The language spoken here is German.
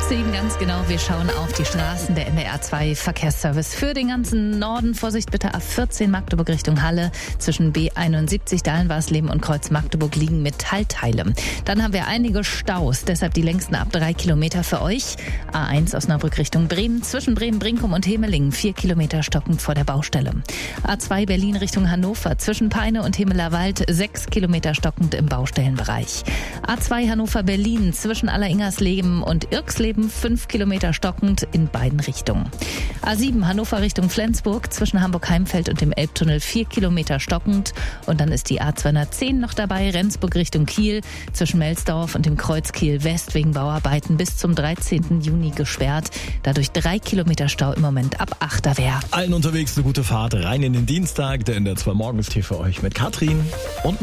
7 ganz genau. Wir schauen auf die Straßen. Der NDR 2 Verkehrsservice für den ganzen Norden. Vorsicht bitte A14 Magdeburg Richtung Halle. Zwischen B71 Dahlenwarsleben und Kreuz Magdeburg liegen Metallteile. Dann haben wir einige Staus. Deshalb die längsten ab 3 Kilometer für euch. A1 Osnabrück Richtung Bremen. Zwischen Bremen-Brinkum und Hemelingen 4 Kilometer stockend vor der Baustelle. A2 Berlin Richtung Hannover. Zwischen Peine und Hemelerwald 6 Kilometer stockend im Baustellenbereich. A2 Hannover-Berlin. Zwischen Alleringersleben und Irxleben 5 Kilometer stockend in beiden Richtungen. A7 Hannover Richtung Flensburg, zwischen Hamburg-Heimfeld und dem Elbtunnel 4 Kilometer stockend. Und dann ist die A210 noch dabei, Rendsburg Richtung Kiel, zwischen Melsdorf und dem Kreuz Kiel West wegen Bauarbeiten bis zum 13. Juni gesperrt. Dadurch 3 Kilometer Stau im Moment ab Achterwehr. Allen unterwegs eine gute Fahrt rein in den Dienstag, der NDR 2 Morgenstee für euch mit Katrin und mit